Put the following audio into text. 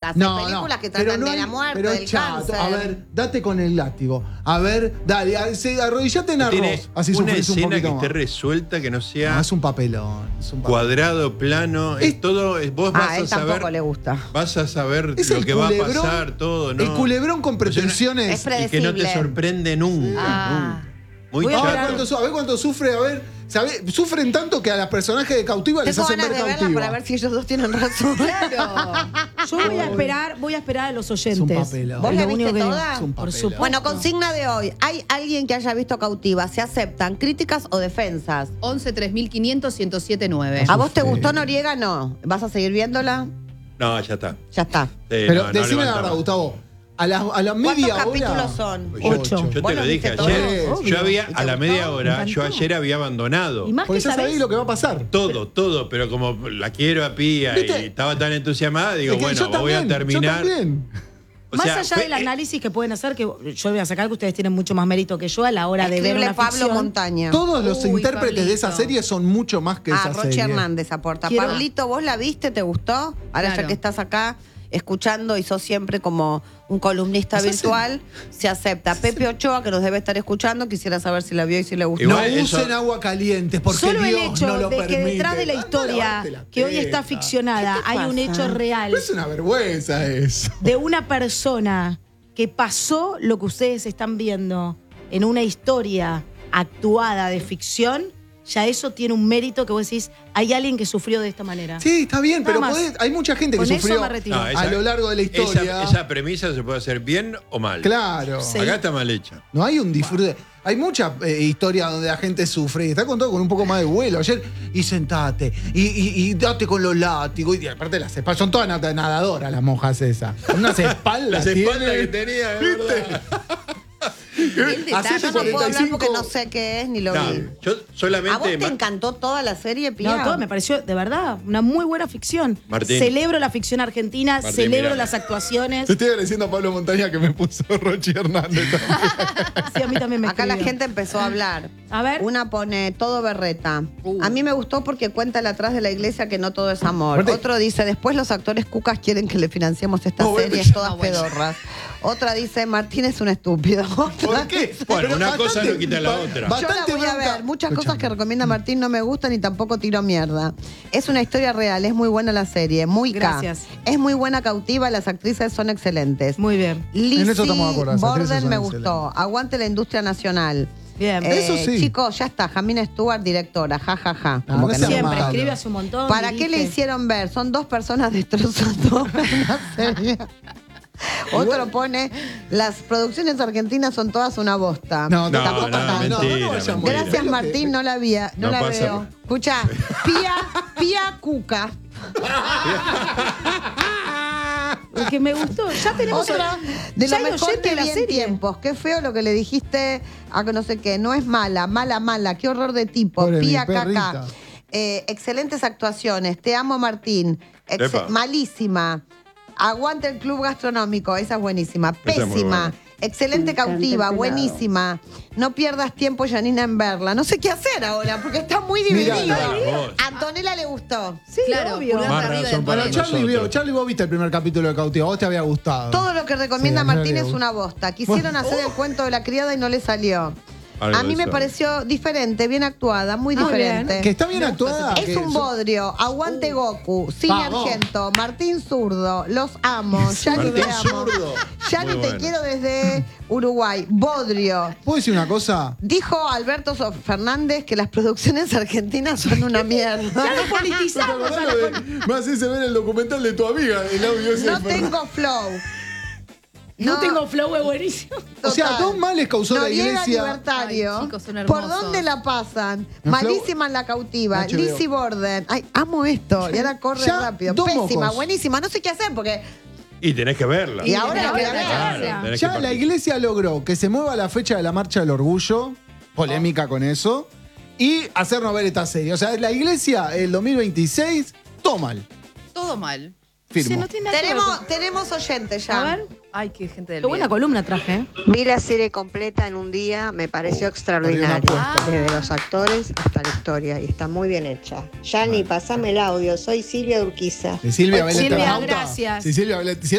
viejas. Hay películas que tratan de la muerte, del cáncer. A ver, date con el látigo. A ver, dale, arrodillate en Tiene arroz. Así una sufrís un escena poquito que más. esté resuelta, que no sea No, es un papelón. cuadrado, plano. Es todo. Vos vas A él a saber. tampoco le gusta. Vas a saber Es lo el que va a culebrón, pasar, todo, ¿no? El culebrón con pretensiones. Es Y que no te predecible. sorprende nunca. Ah. Muy A ver chato. cuánto sufre, a ver. Sufren tanto que a los personajes de Cautiva les Tengo hacen ganas ver de verla Cautiva. para ver si ellos dos tienen razón. Claro. Yo voy a esperar a los oyentes. Es un papelón. ¿Vos la Lo viste único que- toda? Es un Por papelón. supuesto. Bueno, consigna de hoy. ¿Hay alguien que haya visto Cautiva? ¿Se aceptan críticas o defensas? 11 3500 1079. ¿A vos te gustó Noriega? No. ¿Vas a seguir viéndola? No, ya está. Ya está. Sí, Pero no decime la levanta verdad, más. Gustavo. A la media ¿Cuántos hora. capítulos son? Yo, 8. yo ¿Vos te lo lo dije viste ayer. todo? Yo había, ¿Y te a la gustó? media hora, Me yo encantó. ayer había abandonado. Y más Porque que ya sabés sabés lo que va a pasar. Todo, pero como la quiero a Pía ¿Viste? y estaba tan entusiasmada, digo, Es que bueno, yo voy a también, terminar. Yo también. O más sea, allá fue- del análisis que pueden hacer, que yo voy a sacar que ustedes tienen mucho más mérito que yo a la hora de ver Escribe una Pablo ficción. Montaña. Todos los Uy, intérpretes de esa Pablito. serie son mucho más que esa Roche serie. Hernández aporta. Quiero- Pablito, ¿vos la viste? ¿Te gustó? Ahora ya Claro. que estás acá escuchando y sos siempre como un columnista Hacés virtual, se acepta. Pepe Ochoa, que nos debe estar escuchando, quisiera saber si la vio y si le gustó. No Igual eso- usen agua caliente porque Solo el Dios hecho no lo de permite. que detrás de la Anda, historia lavate la que hoy está teta. ficcionada ¿Qué te hay un pasa? hecho real Es una vergüenza eso. de una persona que pasó lo que ustedes están viendo en una historia actuada de ficción, ya eso tiene un mérito que vos decís, hay alguien que sufrió de esta manera. Sí, está bien, Nada pero más. hay mucha gente que Con eso sufrió me retiro. No, a lo largo de la historia. Esa premisa se puede hacer bien o mal. Claro. Sí. Acá está mal hecha. No hay un disfrute. Hay mucha historia donde la gente sufre y está contado con un poco más de vuelo. Ayer, y sentate, y date con los látigos. Y aparte las espaldas, son todas nadadoras las monjas esas. Con unas espaldas. Las espaldas tienen. que tenía, de verdad. El detalle. Hacete Yo no puedo hablar 45. porque no sé qué es ni lo No, vi. yo ¿A vos solamente. te encantó toda la serie, Pía? No, todo me pareció, de verdad, una muy buena ficción. Martín. Celebro la ficción argentina, Martín, celebro mirá. las actuaciones. Te estoy agradeciendo a Pablo Montaña que me puso Rochi Hernández también. Sí, a mí también me Acá la escribió. gente empezó a hablar. A ver. Una pone todo berreta. A mí me gustó porque cuenta el atrás de la iglesia que no todo es amor. Aparte- Otro dice, después los actores cucas quieren que le financiemos estas No, bueno, series todas bueno. pedorras. Otra dice, Martín es un estúpido. ¿Por qué? Bueno, Pero una cosa no quita la otra. Yo la Bastante voy a bronca. ver. Muchas Escuchame. cosas que recomienda Martín no me gustan y tampoco tiro mierda. Es una historia real, es muy buena la serie, muy Gracias. Es muy buena cautiva, las actrices son excelentes. Muy bien. Lizzie En eso estamos de acuerdo, las actrices Borden son me excelentes. gustó. Aguante la industria nacional. Bien. Eso sí. Chicos, ya está. Jamina Stewart, directora. Ja, ja, ja. No, Como no que seas no. Siempre, malo. escribe hace un montón. ¿Para qué le dirige. hicieron ver? Son dos personas destrozando una serie. Otro pone, las producciones argentinas son todas una bosta. No, tampoco no, tanto. mentira, vayamos. mentira. Gracias, Martín, no la vi, no No la pasa. veo. Escucha, Pía Cuca. El que me gustó. Ya tenemos Otra de ya lo hay mejor oyente que de la vi en serie. tiempos. Qué feo lo que le dijiste a que no sé qué. No es mala, mala. Qué horror de tipo. Pobre mi Pía perrita. Caca. Excelentes actuaciones. Te amo, Martín. Epa. Malísima. Aguante el club gastronómico. Esa es buenísima. Esa es muy Pésima. buena. Excelente cautiva, buenísima. No pierdas tiempo, Janina, en verla. No sé qué hacer ahora, porque está muy Mirá, dividida. vos. A Antonella le gustó. Sí, Claro, obvio. pulgar Más arriba razón de para todo. Charlie, nosotros. Charlie, vos viste el primer capítulo de Cautiva. ¿Vos te había gustado? Todo lo que recomienda Sí, a mí me Martín es gusta. una bosta. Quisieron hacer el cuento de la criada y no le salió. Algo A mí de me eso. pareció diferente, bien actuada, muy Muy diferente. Que está bien actuada. Es que un bodrio. Aguante Goku. Cine Vamos. Argento. Martín Zurdo. Los amo. Yani Martín te amo. Zurdo. Yani Muy te bueno. quiero desde Uruguay. Bodrio. ¿Puedo decir una cosa? Dijo Alberto Fernández que las producciones argentinas son una mierda. Ya lo politizamos. ya lo- Me haces ver el documental de tu amiga, el audio ese No de Fernández. tengo flow. No tengo flow, es buenísimo. O sea, Total. dos males causó la Noriega iglesia. libertario. Ay, chicos, son ¿Por hermosos. dónde la pasan? No, Malísima en la cautiva. HBO. Lizzie Borden. Ay, amo esto. Y ahora corre Ya, rápido. dos Pésima, mocos. buenísima. No sé qué hacer porque. Y tenés que verla. Y ahora la voy a ver. Claro, tenés que Ya la participar. iglesia logró que se mueva la fecha de la marcha del orgullo, polémica con eso, y hacernos ver esta serie. O sea, la iglesia, el 2026, todo mal. Todo mal. Sí, Firmo. no tiene nada que ver Tenemos oyentes ya. A ver, Ay, qué gente del qué buena bien. columna traje. ¿Eh? Vi la serie completa en un día, me pareció extraordinaria, había una apuesta. desde los actores hasta la historia, y está muy bien hecha. Yani, pasame el audio, soy Silvia Urquiza. Si Silvia Vélez Silvia, Terrauta, gracias. Si Silvia Vélez- si